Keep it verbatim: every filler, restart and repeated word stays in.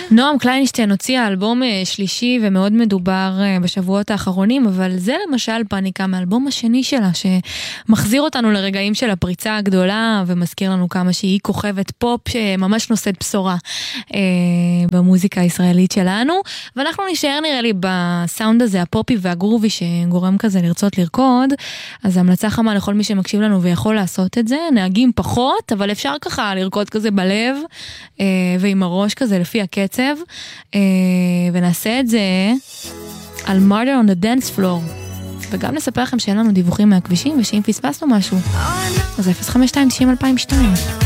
נועם קליינשטיין הוציאה אלבום שלישי ומאוד מדובר בשבועות האחרונים, אבל זה למשל פאניקה מהאלבום השני שלה, שמחזיר אותנו לרגעים של הפריצה הגדולה, ומזכיר לנו כמה שהיא כוכבת פופ שממש נושאת בשורה אה, במוזיקה הישראלית שלנו, ואנחנו נשאר נראה לי בסאונד הזה, הפופי והגרובי שגורם כזה לרצות לרקוד, אז המלצה חמה לכל מי שמקשיב לנו ויכול לעשות את זה, נהגים פחות, אבל אפשר ככה לרקוד כזה בלב, אה, ועם הראש כזה לפי הקצב, אה, ונעשה את זה על Murder on the Dance Floor, וגם נספר לכם שאין לנו דיווחים מהכבישים, ושאם פספסנו משהו, אז אפס חמש שתיים תשעים אלפיים ושתיים.